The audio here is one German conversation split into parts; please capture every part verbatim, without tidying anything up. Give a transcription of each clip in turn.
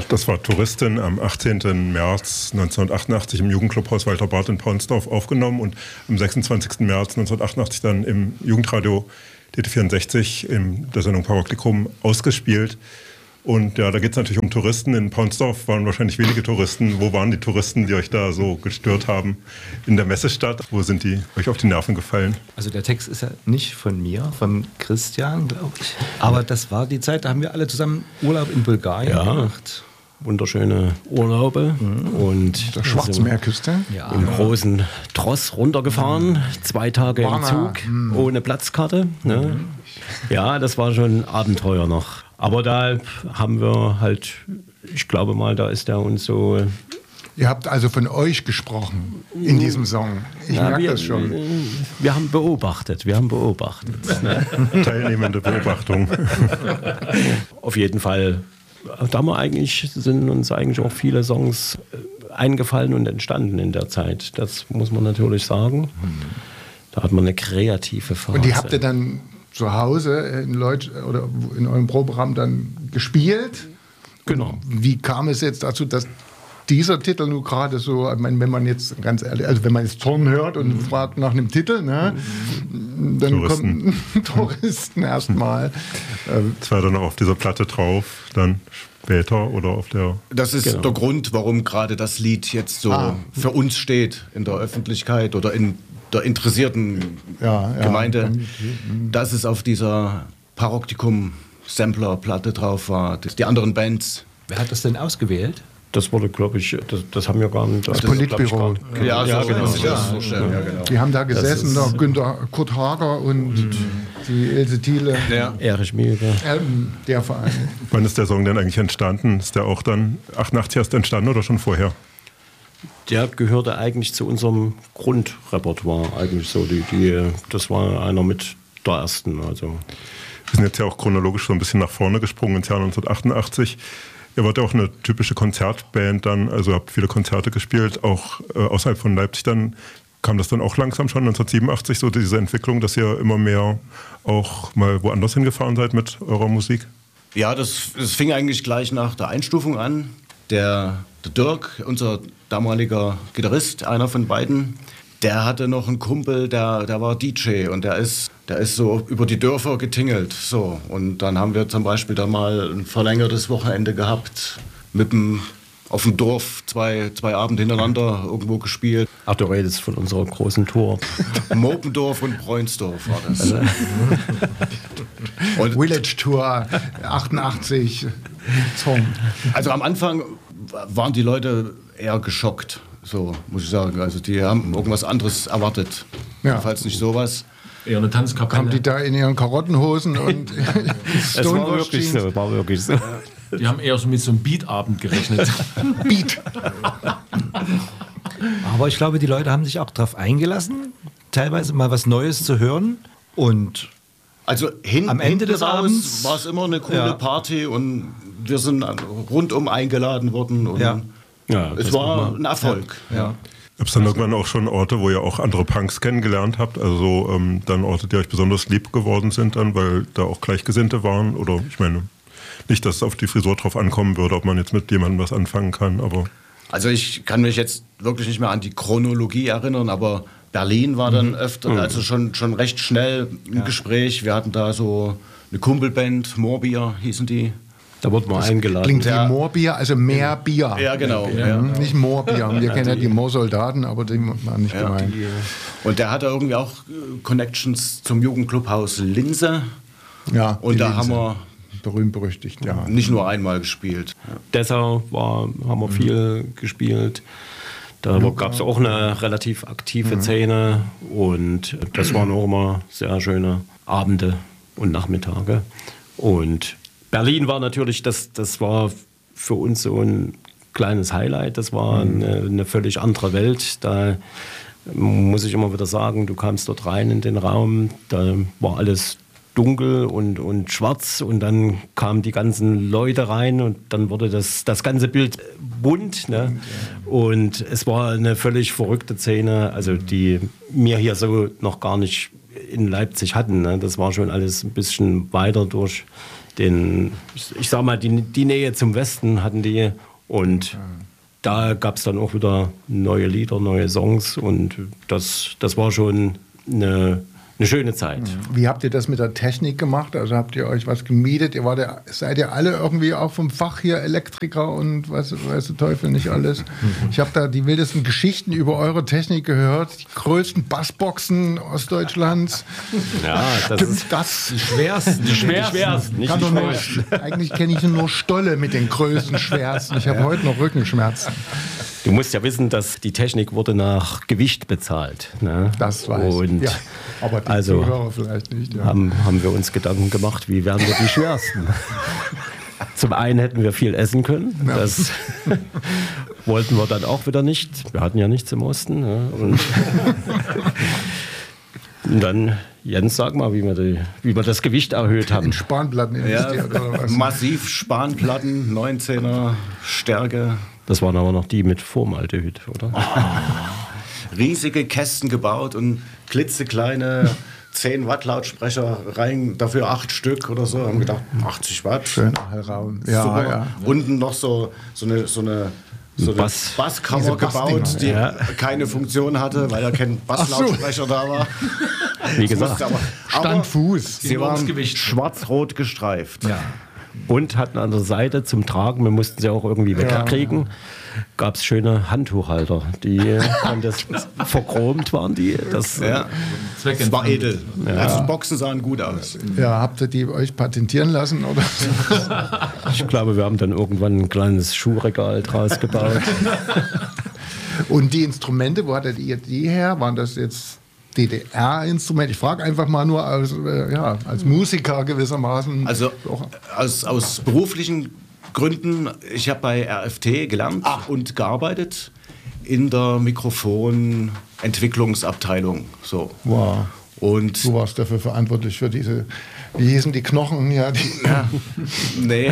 Das war Touristin am achtzehnten März neunzehnhundertachtundachtzig im Jugendclubhaus Walter Barth in Paunsdorf aufgenommen und am sechsundzwanzigsten März neunzehnhundertachtundachtzig dann im Jugendradio D T vierundsechzig in der Sendung Paroktikum ausgespielt. Und ja, da geht es natürlich um Touristen. In Paunsdorf waren wahrscheinlich wenige Touristen. Wo waren die Touristen, die euch da so gestört haben? In der Messestadt? Wo sind die euch auf die Nerven gefallen? Also der Text ist ja nicht von mir, von Christian, glaube ich. Aber das war die Zeit, da haben wir alle zusammen Urlaub in Bulgarien ja. gemacht. Wunderschöne Urlaube mhm. und der Schwarzmeerküste. Ja. Im großen Tross runtergefahren, mhm. zwei Tage Warna. im Zug, mhm. ohne Platzkarte. Ne? Mhm. Ja, das war schon Abenteuer noch. Aber da haben wir halt, ich glaube mal, da ist der uns so... Ihr habt also von euch gesprochen in diesem Song. Ich ja, merke wir, das schon. Wir haben beobachtet, wir haben beobachtet. Ne? Teilnehmende Beobachtung. Auf jeden Fall. Da haben wir eigentlich, sind uns eigentlich auch viele Songs eingefallen und entstanden in der Zeit. Das muss man natürlich sagen. Da hat man eine kreative Phase. Und die habt ihr dann zu Hause in Leut oder in eurem Proberaum dann gespielt? Genau. Und wie kam es jetzt dazu, dass dieser Titel nur gerade so, ich meine, wenn man jetzt ganz ehrlich, also wenn man jetzt Zorn hört und mhm. fragt nach einem Titel, ne, dann Touristen. kommen Touristen erstmal. Das war dann auch auf dieser Platte drauf, dann später oder auf der... Das ist genau. der Grund, warum gerade das Lied jetzt so ah. für uns steht in der Öffentlichkeit oder in der interessierten ja, ja. Gemeinde, dass es auf dieser Paroktikum-Sampler-Platte drauf war. Die anderen Bands. Wer hat das denn ausgewählt? Das wurde, glaube ich, das, das haben wir gar nicht. Das, das Politbüro. Gar, ja, ja, so genau. sich das vorstellen. Ja, genau. Die haben da gesessen, da Günther, Kurt Hager und mhm. die Ilse Thiele. Ja. Erich Mielke. Ähm, der Verein. Wann ist der Song denn eigentlich entstanden? Ist der auch dann achtundachtzig erst entstanden oder schon vorher? Der gehörte eigentlich zu unserem Grundrepertoire. Eigentlich so. Die, die, das war einer mit der ersten. Also. Wir sind jetzt ja auch chronologisch so ein bisschen nach vorne gesprungen ins Jahr neunzehnhundertachtundachtzig. Ihr wart ja auch eine typische Konzertband dann, also habt viele Konzerte gespielt, auch äh, außerhalb von Leipzig dann. Kam das dann auch langsam schon neunzehnhundertsiebenundachtzig, so diese Entwicklung, dass ihr immer mehr auch mal woanders hingefahren seid mit eurer Musik? Ja, das, das fing eigentlich gleich nach der Einstufung an. Der, der Dirk, unser damaliger Gitarrist, einer von beiden, der hatte noch einen Kumpel, der, der war D J und der ist, der ist so über die Dörfer getingelt. So. Und dann haben wir zum Beispiel da mal ein verlängertes Wochenende gehabt, mit dem, auf dem Dorf zwei, zwei Abende hintereinander irgendwo gespielt. Ach, du redest von unserer großen Tour. Mopendorf und Bräunsdorf war das. Und Village Tour achtundachtzig. Song. Also am Anfang waren die Leute eher geschockt. So, muss ich sagen. Also die haben irgendwas anderes erwartet. Ja. Jedenfalls nicht sowas. Eher eine Tanzkapelle. Kamen die da in ihren Karottenhosen und Es war wirklich so, war wirklich so. Die haben eher so mit so einem Beat-Abend gerechnet. Beat. Aber ich glaube, die Leute haben sich auch darauf eingelassen, teilweise mal was Neues zu hören. Und also hin, am Ende des Abends war es immer eine coole ja. Party und wir sind rundum eingeladen worden. Und ja. Ja, es war ein Erfolg. Ja. Ja. Gab es dann irgendwann auch schon Orte, wo ihr auch andere Punks kennengelernt habt? Also ähm, dann Orte, die euch besonders lieb geworden sind dann, weil da auch Gleichgesinnte waren? Oder ich meine, nicht, dass es auf die Frisur drauf ankommen würde, ob man jetzt mit jemandem was anfangen kann, aber... Also ich kann mich jetzt wirklich nicht mehr an die Chronologie erinnern, aber Berlin war dann öfter, also schon, schon recht schnell im ja. Gespräch. Wir hatten da so eine Kumpelband, Moorbier hießen die. Da wurde man eingeladen. Klingt wie ja. Moorbier, also mehr Bier. Ja, genau. Ja, ja. Nicht Moorbier. Wir ja, kennen ja die Moorsoldaten, aber die waren nicht ja, gemeint. Die, und der hatte irgendwie auch Connections zum Jugendclubhaus Linse. Ja, und da Linse. haben wir berühmt berüchtigt, ja. Nicht nur einmal gespielt. Ja. Dessau war, haben wir viel mhm. gespielt. Da gab es auch eine relativ aktive mhm. Szene und das waren auch immer sehr schöne Abende und Nachmittage. Und Berlin war natürlich, das, das war für uns so ein kleines Highlight. Das war mhm. eine, eine völlig andere Welt. Da muss ich immer wieder sagen, du kamst dort rein in den Raum, da war alles dunkel und, und schwarz und dann kamen die ganzen Leute rein und dann wurde das, das ganze Bild bunt. Ne? Und es war eine völlig verrückte Szene, also die wir hier so noch gar nicht in Leipzig hatten. Ne? Das war schon alles ein bisschen weiter durch den, ich sag mal, die, die Nähe zum Westen hatten die. Und ja. da gab es dann auch wieder neue Lieder, neue Songs. Und das, das war schon eine, eine schöne Zeit. Wie habt ihr das mit der Technik gemacht? Also habt ihr euch was gemietet? Ihr wart ja, seid ihr alle irgendwie auch vom Fach hier Elektriker und was weiß der Teufel nicht alles? Ich habe da die wildesten Geschichten über eure Technik gehört. Die größten Bassboxen Ostdeutschlands. Ja, das ist das die schwersten. Die schwersten, die schwersten nicht Kann die doch nur, eigentlich kenne ich nur Stolle mit den größten, schwersten. Ich habe ja. heute noch Rückenschmerzen. Du musst ja wissen, dass die Technik wurde nach Gewicht bezahlt. Ne? Das weiß und ich. Ja, aber die also Zuhörer vielleicht nicht. Ja. Haben, haben wir uns Gedanken gemacht, wie werden wir die schwersten? Zum einen hätten wir viel essen können. Ja. Das wollten wir dann auch wieder nicht. Wir hatten ja nichts im Osten. Ne? Und, und dann, Jens, sag mal, wie wir, die, wie wir das Gewicht erhöht haben. In Spanplatten investiert ja, oder was? Massiv Spanplatten, neunzehner Stärke. Das waren aber noch die mit Formaldehyd, oder? Oh. Riesige Kästen gebaut und klitzekleine zehn Watt Lautsprecher rein, dafür acht Stück oder so. Haben gedacht, achtzig Watt. Schön Raum. Ja, super. Ja. Unten noch so, so eine, so eine, so eine Bass. Basskammer gebaut, die ja. keine Funktion hatte, weil ja kein Basslautsprecher so. da war. Wie gesagt, aber, Stand Fuß. Sie waren schwarz-rot gestreift. Ja. Und hatten an der Seite zum Tragen, wir mussten sie auch irgendwie wegkriegen, ja. gab es schöne Handtuchhalter, die das verchromt waren. Die, das, ja. das war edel. Ja. Also Boxen sahen gut aus. Ja, habt ihr die euch patentieren lassen? Oder? Ich glaube, wir haben dann irgendwann ein kleines Schuhregal draus gebaut. Und die Instrumente, wo hattet ihr die her? Waren das jetzt D D R-Instrument? Ich frage einfach mal nur als, äh, ja, als Musiker gewissermaßen. Also aus, aus beruflichen Gründen, ich habe bei R F T gelernt ah. und gearbeitet in der Mikrofonentwicklungsabteilung. So. Wow. Und du warst dafür verantwortlich für diese, wie hießen die Knochen? Ja, die ja. Nee.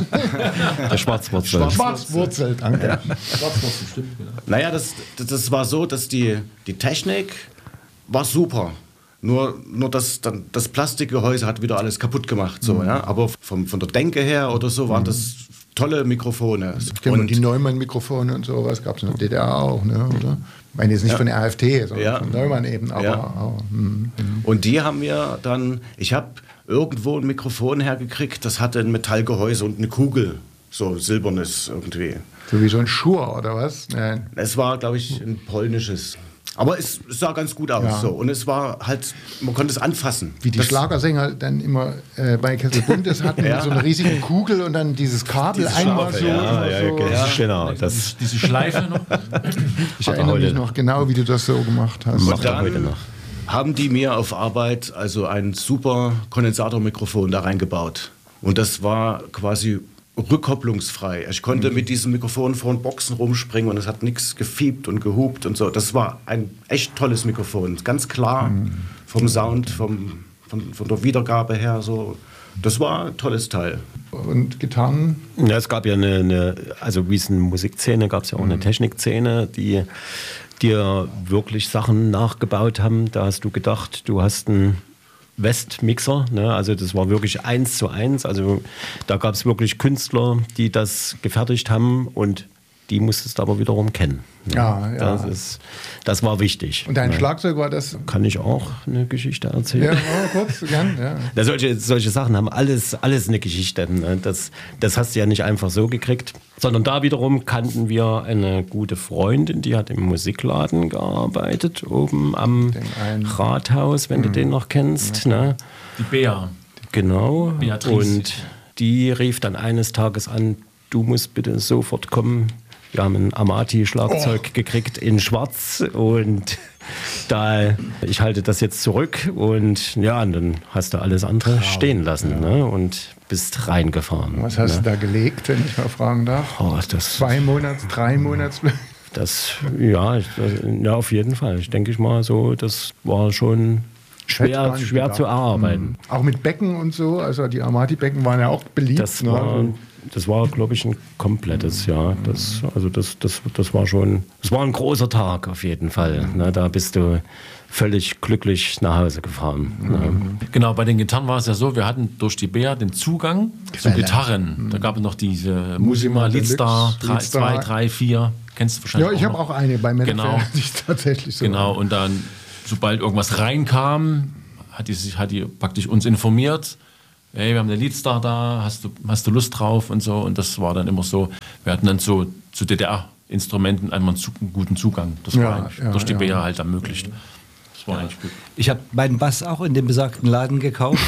Der Schwarzwurzel. Schwarzwurzel, danke. Ja. Schwarzwurzel, stimmt. Genau. Naja, das, das war so, dass die, die Technik war super. Nur, nur das, dann, das Plastikgehäuse hat wieder alles kaputt gemacht. So, mhm. ja? Aber vom, von der Denke her oder so waren das tolle Mikrofone. Und die Neumann-Mikrofone und sowas gab es in der D D R auch, ne? Oder? Ich meine jetzt nicht ja. von der R F T, sondern ja. von Neumann eben. Aber, ja. aber, hm, hm. Und die haben wir dann, ich habe irgendwo ein Mikrofon hergekriegt, das hatte ein Metallgehäuse und eine Kugel, so silbernes irgendwie. So wie so ein Schur oder was? Nein. Es war, glaube ich, ein polnisches. Aber es sah ganz gut aus. Ja. So. Und es war halt, man konnte es anfassen. Wie die das Schlagersänger dann immer äh, bei Kessel Bundes hatten, ja. so eine riesige Kugel und dann dieses Kabel diese einmal so. Ja, ja, so. Ja, genau. Das, diese Schleife noch. Ich erinnere mich noch genau, wie du das so gemacht hast. Und dann heute noch. Haben die mir auf Arbeit also ein super Kondensatormikrofon da reingebaut. Und das war quasi rückkopplungsfrei. Ich konnte mhm. mit diesem Mikrofon vor den Boxen rumspringen und es hat nichts gefiebt und gehupt und so. Das war ein echt tolles Mikrofon. Ganz klar mhm. vom Sound, vom, von, von der Wiedergabe her. So. Das war ein tolles Teil. Und Gitarren? Ja, es gab ja eine, eine also wie es eine Musikszene, gab es ja auch mhm. eine Technikszene, die dir wirklich Sachen nachgebaut haben. Da hast du gedacht, du hast einen Westmixer, ne? Also das war wirklich eins zu eins. Also da gab es wirklich Künstler, die das gefertigt haben und die musstest du aber wiederum kennen. Ne? Ja, ja. Das, ist, das war wichtig. Und dein ne? Schlagzeug war das? Kann ich auch eine Geschichte erzählen? Ja, oh, kurz, gern. Ja. Ja, solche, solche Sachen haben alles, alles eine Geschichte. Ne? Das, das hast du ja nicht einfach so gekriegt. Sondern da wiederum kannten wir eine gute Freundin, die hat im Musikladen gearbeitet, oben am Rathaus, wenn mhm. du den noch kennst. Ja. Ne? Die Bea. Genau. Beatrice. Und die rief dann eines Tages an, du musst bitte sofort kommen. Wir haben ein Amati-Schlagzeug oh. gekriegt in Schwarz und da, ich halte das jetzt zurück und ja, und dann hast du alles andere wow. stehen lassen ja. ne, und bist reingefahren. Was hast ne? du da gelegt, wenn ich mal fragen darf? Oh, das, Zwei Monats, drei Monats? Das, ja, ich, das, ja, auf jeden Fall. Ich denke ich mal so, das war schon schwer, schwer zu erarbeiten. Mhm. Auch mit Becken und so, also die Amati-Becken waren ja auch beliebt. Das ne? war, das war, glaube ich, ein komplettes Jahr. Das, also das, das, das war schon, das war ein großer Tag auf jeden Fall. Ne? Da bist du völlig glücklich nach Hause gefahren. Mhm. Ne? Genau, bei den Gitarren war es ja so, wir hatten durch die Bär den Zugang zu Gitarren. Mhm. Da gab es noch diese Musima Leadstar zwei, drei, vier. Kennst du wahrscheinlich Ja, ich auch habe auch eine bei mir. Genau. Tatsächlich so. Genau, und dann, sobald irgendwas reinkam, hat die, sich, hat die praktisch uns informiert, hey, wir haben eine Leadstar da, hast du, hast du Lust drauf und so. Und das war dann immer so, wir hatten dann so zu D D R-Instrumenten einmal einen, einen guten Zugang. Das war Ja, eigentlich ja, durch die ja. B R halt ermöglicht. Das war eigentlich gut. Ich habe meinen Bass auch in dem besagten Laden gekauft.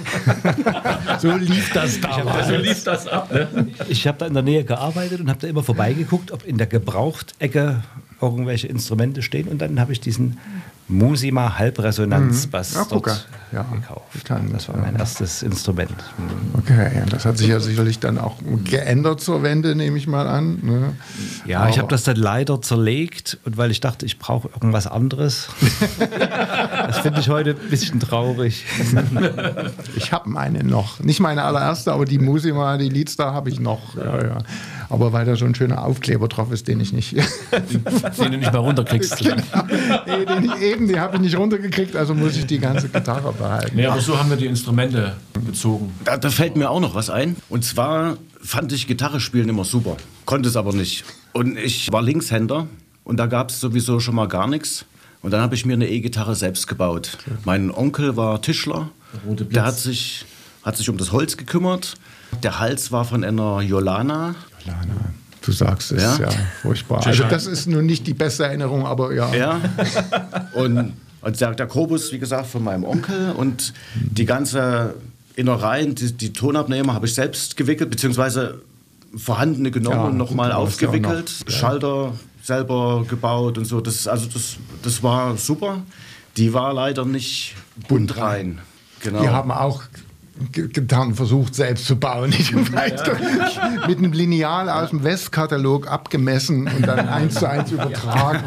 So lief das damals. So lief das ab, ne? Ich habe da in der Nähe gearbeitet und habe da immer vorbeigeguckt, ob in der Gebrauchtecke irgendwelche Instrumente stehen. Und dann habe ich diesen Musima Halbresonanzbass Mhm. Ja, gucke. dort Ja, gekauft. ich kann, Das war mein ja. erstes Instrument. Okay, das hat sich ja sicherlich dann auch geändert zur Wende, nehme ich mal an. Ne? Ja, ich Aber- habe das dann leider zerlegt und weil ich dachte, ich brauche irgendwas anderes. Das finde ich heute ein bisschen traurig. Ich habe meine noch. Nicht meine allererste, aber die Musima, die Leadstar habe ich noch. Ja, ja. Aber weil da so ein schöner Aufkleber drauf ist, den ich nicht. Den du nicht mehr runterkriegst. nee, den ich eben, die habe ich nicht runtergekriegt, also muss ich die ganze Gitarre behalten. Nee, aber so haben wir die Instrumente bezogen. Da, da fällt mir auch noch was ein. Und zwar fand ich Gitarre spielen immer super, konnte es aber nicht. Und ich war Linkshänder und da gab es sowieso schon mal gar nichts. Und dann habe ich mir eine E-Gitarre selbst gebaut. Mein Onkel war Tischler, Rote Blitz. der hat sich, hat sich um das Holz gekümmert. Der Hals war von einer Jolana. Lana, du sagst es, ja, Ja? furchtbar. Also das ist nun nicht die beste Erinnerung, aber ja. Ja. Und, und der, der Kobus, wie gesagt, von meinem Onkel. Und die ganze Innereien, die, die Tonabnehmer habe ich selbst gewickelt, beziehungsweise vorhandene genommen Ja, und nochmal gut, du hast ja auch aufgewickelt. noch, ja. Schalter selber gebaut und so. Das, also das, das war super. Die war leider nicht buntrein. Genau. Die haben auch G- Gitarren versucht selbst zu bauen. Ich weiß gar nicht. Mit einem Lineal aus dem Westkatalog abgemessen und dann eins zu eins übertragen.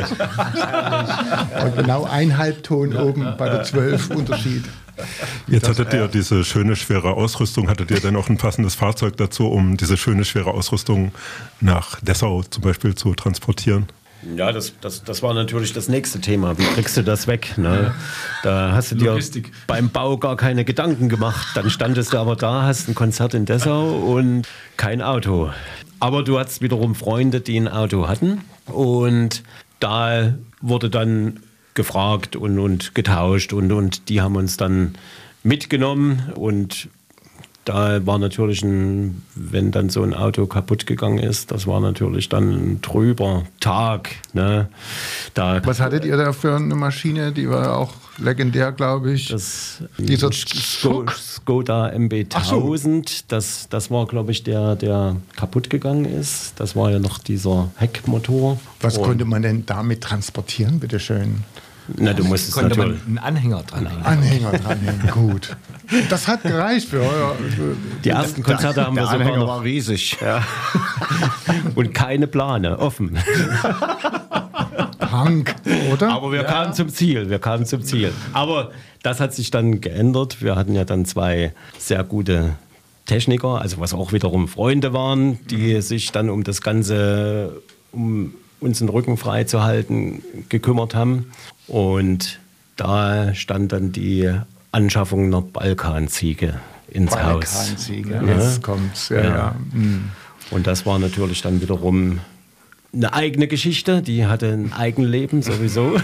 Und genau ein Halbton oben bei der zwölf Unterschied. Jetzt hattet ihr diese schöne, schwere Ausrüstung. Hattet ihr denn auch ein passendes Fahrzeug dazu, um diese schöne, schwere Ausrüstung nach Dessau zum Beispiel zu transportieren? Ja, das, das, das war natürlich das nächste Thema. Wie kriegst du das weg? Ne? Da hast du dir Logistik. beim Bau gar keine Gedanken gemacht. Dann standest du aber da, hast ein Konzert in Dessau und kein Auto. Aber du hattest wiederum Freunde, die ein Auto hatten. Und da wurde dann gefragt und, und getauscht. Und, und die haben uns dann mitgenommen. Und da war natürlich ein, wenn dann so ein Auto kaputt gegangen ist, das war natürlich dann ein trüber Tag. Ne? Da Was hattet ihr da für eine Maschine? Die war auch legendär, glaube ich. das Dieser Sko Skoda M B Ach so. tausend, das, das war, glaube ich, der, der kaputt gegangen ist. Das war ja noch dieser Heckmotor. Was Und- konnte man denn damit transportieren, bitteschön? Na, du musstest Konnte man natürlich. einen Anhänger dranhängen. Anhänger dranhängen, gut. Das hat gereicht für euer... Die ersten Konzerte haben wir Der sogar Anhänger noch. war riesig. Und keine Plane, offen. Punk, oder? Aber wir kamen zum Ziel, wir kamen zum Ziel. Aber das hat sich dann geändert. Wir hatten ja dann zwei sehr gute Techniker, also was auch wiederum Freunde waren, die sich dann um das Ganze, um uns den Rücken frei zu halten, gekümmert haben. Und da stand dann die Anschaffung einer Balkanziege ins Haus. Balkanziege, Ja. jetzt kommt's. Ja, Ja. ja. Hm. Und das war natürlich dann wiederum eine eigene Geschichte, die hatte ein Eigenleben sowieso.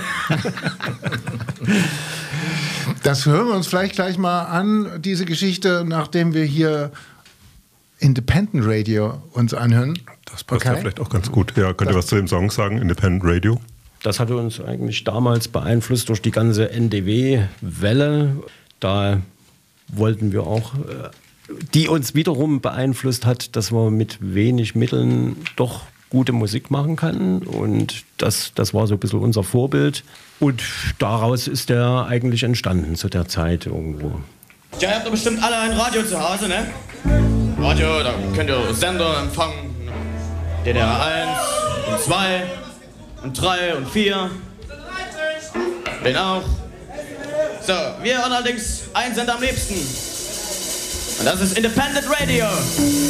Das hören wir uns vielleicht gleich mal an, diese Geschichte, nachdem wir hier Independent Radio uns anhören. Das passt Okay. ja vielleicht auch ganz gut. Ja, könnt ihr was zu dem Song sagen, Independent Radio? Das hatte uns eigentlich damals beeinflusst durch die ganze N D W-Welle. Da wollten wir auch, äh, die uns wiederum beeinflusst hat, dass man mit wenig Mitteln doch gute Musik machen kann. Und das, das war so ein bisschen unser Vorbild. Und daraus ist der eigentlich entstanden zu der Zeit irgendwo. Ja, ihr habt doch bestimmt alle ein Radio zu Hause, ne? Radio, da könnt ihr Sender empfangen. D D R eins und zwei und drei und vier. Den auch. So, wir hören allerdings einen Sender am liebsten. Und das ist Independent Radio.